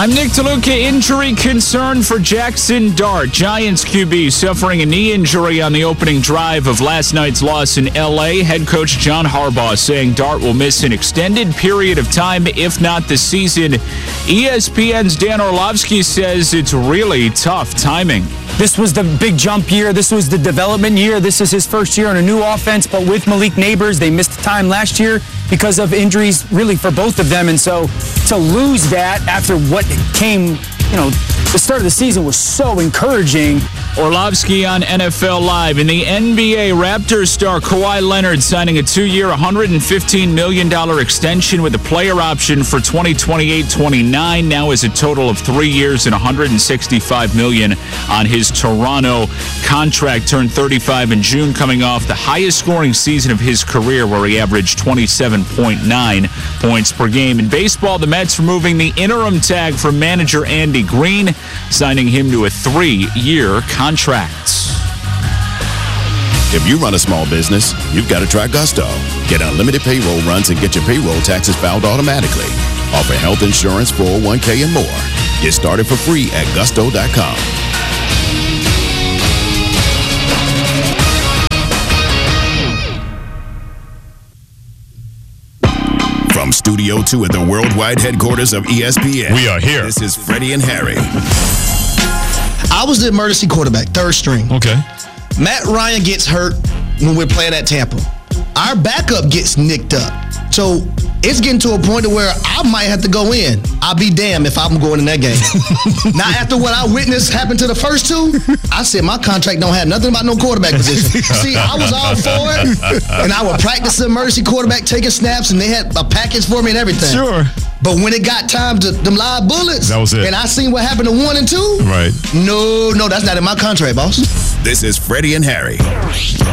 I'm Nick DeLuca. Injury concern for Jackson Dart. Giants QB suffering a knee injury on the opening drive of last night's loss in L.A. Head coach John Harbaugh saying Dart will miss an extended period of time, if not the season. ESPN's Dan Orlovsky says it's really tough timing. This was the big jump year. This was the development year. This is his first year on a new offense. But with Malik Neighbors, they missed time last year because of injuries, really, for both of them. And so to lose that after what came, the start of the season was so encouraging. Orlovsky on NFL Live. In the NBA, Raptors star Kawhi Leonard signing a 2-year, $115 million extension with a player option for 2028-29. Now is a total of 3 years and $165 million on his Toronto contract. Turned 35 in June, coming off the highest scoring season of his career, where he averaged 27.9 points per game. In baseball, the Mets removing the interim tag from manager Andy Green, signing him to a 3-year contract. If you run a small business, you've got to try Gusto. Get unlimited payroll runs and get your payroll taxes filed automatically. Offer health insurance, 401k, and more. Get started for free at gusto.com. From Studio 2 at the worldwide headquarters of ESPN. We are here. This is Freddie and Harry. I was the emergency quarterback, third string. Okay. Matt Ryan gets hurt when we're playing at Tampa. Our backup gets nicked up. So it's getting to a point where I might have to go in. I'll be damned if I'm going in that game. Now, after what I witnessed happen to the first two, I said my contract don't have nothing about no quarterback position. See, I was all for it, and I would practice the emergency quarterback, taking snaps, and they had a package for me and everything. Sure. But when it got time to them live bullets, that was it. And I seen what happened to 1 and 2, right? No, that's not in my contract, boss. This is Freddie and Harry.